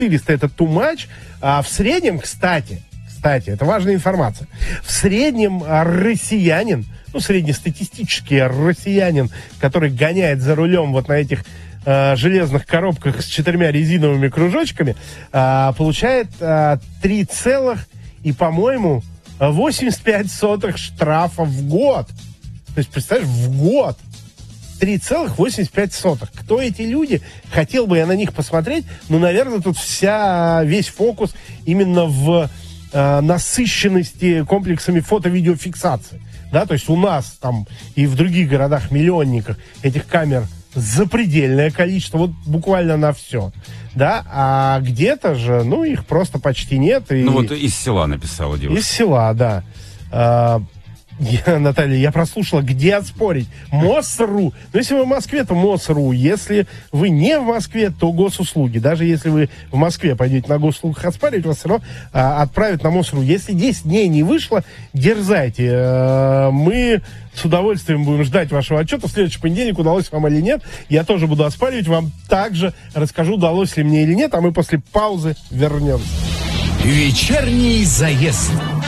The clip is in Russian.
400 это too much. А в среднем, кстати, это важная информация, в среднем россиянин, среднестатистический россиянин, который гоняет за рулем вот на этих железных коробках с 4 резиновыми кружочками, получает 3 целых и, по-моему, 85 штрафа в год. То есть, представляешь, в год 3,85. Кто эти люди? Хотел бы я на них посмотреть, но, наверное, тут весь фокус именно в насыщенности комплексами фото-видеофиксации. Да, то есть у нас там и в других городах-миллионниках этих камер запредельное количество, вот буквально на все. Да, а где-то же, их просто почти нет. И... вот из села написала девушка. Из села, да. Наталья, я прослушала, где отспорить. МОС.ру. Если вы в Москве, то МОС.ру. Если вы не в Москве, то госуслуги. Даже если вы в Москве пойдете на госуслугах отспаривать, вас все равно отправят на МОС.ру. Если 10 дней не вышло, дерзайте. Мы с удовольствием будем ждать вашего отчета. В следующий понедельник, удалось вам или нет. Я тоже буду оспаривать. Вам также расскажу, удалось ли мне или нет. А мы после паузы вернемся. Вечерний заезд.